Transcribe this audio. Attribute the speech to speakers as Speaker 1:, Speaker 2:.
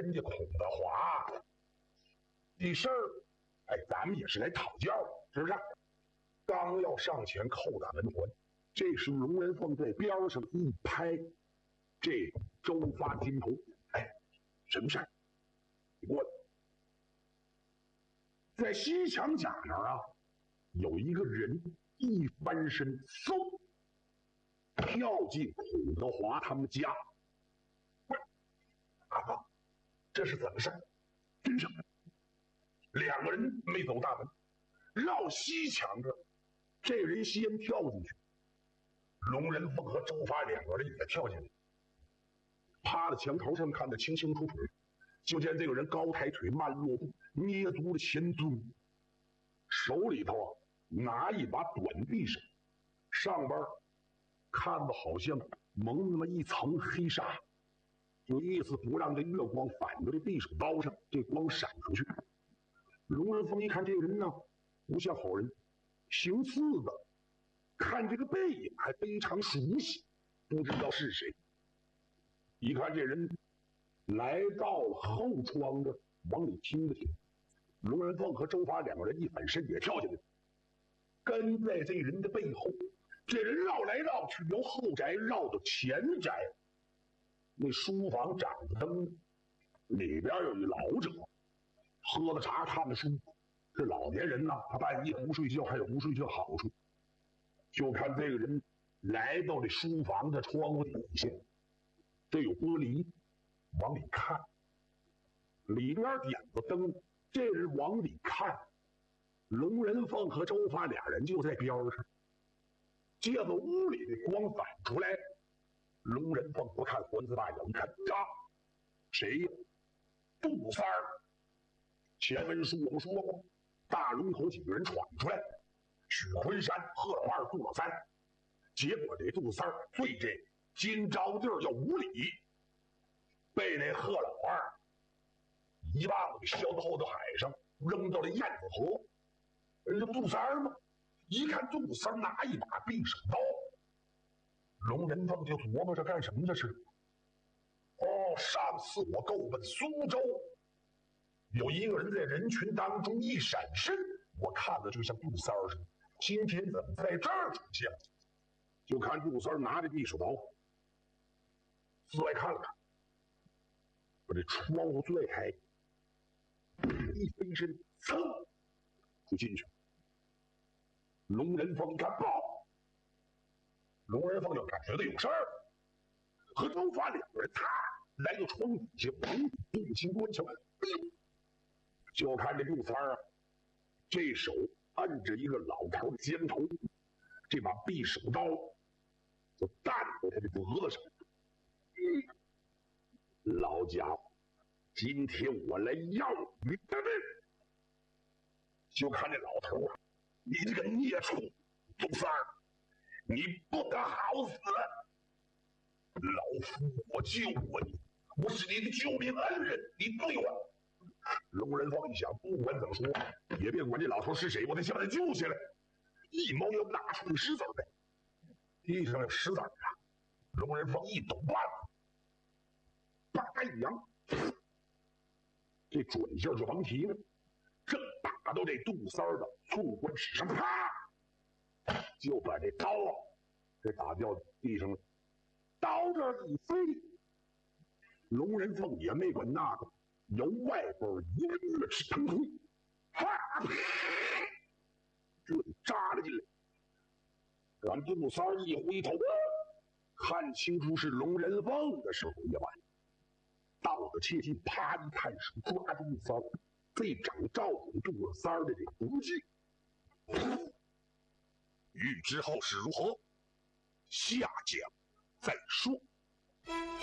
Speaker 1: 人家孔德华的事儿，哎，咱们也是来讨教，是不是？刚要上前扣打文环，这时龙人凤在边上一拍，这周发金头，哎，什么事儿？你过来。在西墙角那儿啊，有一个人一翻身，嗖，跳进孔德华他们家。喂，阿芳，这是怎么事？真是两个人没走大门，绕西墙这，这人先跳进去，龙人凤和周发两个人也跳进来，趴在墙头上看得清清楚楚。就见这个人高抬腿，慢落步，捏足了前尊，手里头啊拿一把短匕首，上边看着好像蒙那么一层黑纱，有意思不让这月光反到这匕首刀上，这光闪出去。龙人凤一看这个人呢，不像好人，形似的，看这个背影还非常熟悉，不知道是谁。一看这人来到了后窗的，往里听了听。龙人凤和周发两个人一反身也跳进来，跟在这人的背后。这人绕来绕去，由后宅绕到前宅。那书房长着灯，里边有一老者，喝了茶看了书。这老年人呢，他半夜不睡觉还有不睡觉好处。就看这个人来到这书房的窗户底下，这有玻璃，往里看，里边点着灯，这人往里看，龙人凤和周发俩人就在边上，借着屋里的光反出来。龙人凤不看环子大眼，一看呀，谁呀？杜三儿。前文书我们说过，大龙头几个人闯出来，许昆山、贺老二、杜老三，结果这杜三儿对这金招屉要无礼，被那贺老二一棒子给削到后头海上，扔到了燕子河。人家杜三儿嘛，一看杜三儿拿一把匕首刀，龙人凤就琢磨着干什么这是。哦，上次我够奔苏州，有一个人在人群当中一闪身，我看着就像杜三儿似的。今天怎么在这儿出现？就看杜三儿拿着匕首刀，四外看了看，把这窗户拽开，一飞身，噌就进去了。龙人凤一看报，龙人凤就感觉到有事儿，和周发两个人他来到窗底下，定睛观瞧，就看这杜三儿啊，这手按着一个老头的肩头，这把匕首刀就弹到他的脖子上。老家伙，今天我来要你的命！就看这老头啊，你这个孽畜，杜三儿，你不得好死！老夫我救过你，我是你的救命恩人，你对我。龙人凤一想，不管怎么说，也别管这老头是谁，我得先把他救下来。一猫腰拿出石子来，地上有石子啊！龙人凤一抖腕子，叭一扬，这准劲儿就甭提了，正打到这杜三儿的寸关尺上，啪，就把这刀啊给打掉地上了。刀这一飞，龙人凤也没管那个，由外边一个跃翅腾空，啪，这里扎了进来。俺杜三儿一回头，看清楚是龙人凤的时候也完，到了切近，啪一探手抓住杜三儿，这掌照准杜三儿的这个脖颈。欲知后事如何，下讲再说。